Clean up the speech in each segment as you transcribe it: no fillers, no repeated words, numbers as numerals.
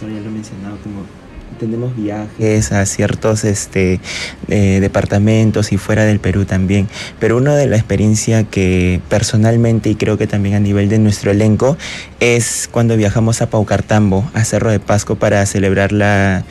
profesor ya lo ha mencionado, como tenemos viajes a ciertos departamentos y fuera del Perú también, pero una de las experiencias que personalmente y creo que también a nivel de nuestro elenco es cuando viajamos a Paucartambo, a Cerro de Pasco, para celebrar la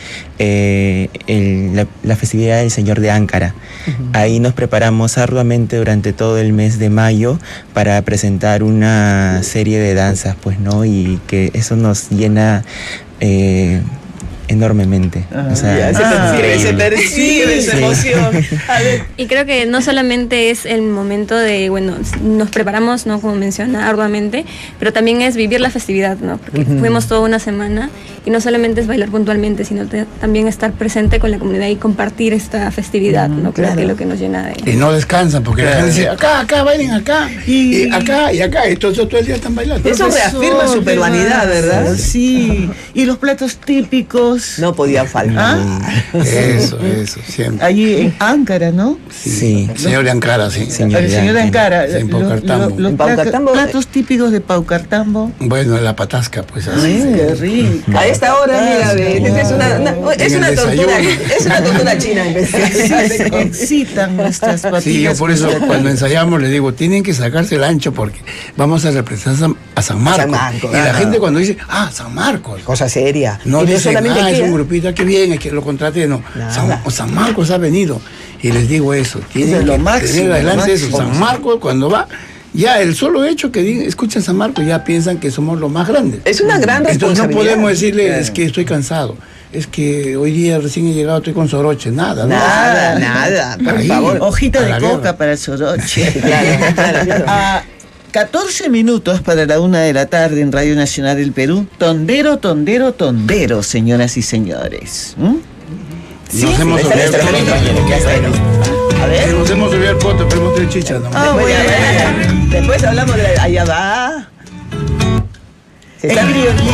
festividad del Señor de Áncara. Ahí nos preparamos arduamente durante todo el mes de mayo para presentar una serie de danzas, pues, ¿no? Y que eso nos llena enormemente. O sea, se percibe esa emoción. A ver. Y creo que no solamente es el momento de, bueno, nos preparamos, ¿no? Como menciona, arduamente, pero también es vivir la festividad, ¿no? Porque fuimos toda una semana y no solamente es bailar puntualmente, sino también estar presente con la comunidad y compartir esta festividad, ¿no? Creo que es lo que nos llena de... Y no descansan, porque la gente dice, acá, bailen acá, y acá, y todo el día están bailando. Eso reafirma su peruanidad, ¿verdad? Sí. Y los platos típicos. No podían faltar. Eso, siempre. Allí en Áncara, ¿no? sí. El señor de Áncara, sí. El señor de Áncara. En Paucartambo. Los platos típicos de Paucartambo. Bueno, la patasca, pues así. Ay, qué rico. A esta hora, mira, es una tortura china. Se excitan nuestras patillas. Sí, yo por eso cuando ensayamos les digo, tienen que sacarse el ancho porque vamos a representar a San Marcos. Y la gente cuando dice, San Marcos. Cosa seria. No dicen, es un grupito, qué bien, es que lo contraté, no. San Marcos ha venido. Y les digo eso, tienen que tener adelante eso. San Marcos, cuando va, ya el solo hecho que escuchan San Marcos, ya piensan que somos los más grandes. Es una gran responsabilidad. Entonces no podemos decirle, es que estoy cansado. Es que hoy día recién he llegado, estoy con soroche. Nada, por favor. Hojita de coca para el soroche. Claro. 14 minutos para la 1 de la tarde en Radio Nacional del Perú. Tondero, tondero, tondero, señoras y señores. Sí, nos hemos olvidado. A ver. Nos hemos olvidado el pote, pero hemos tenido chicha, ¿no? Después hablamos de allá va.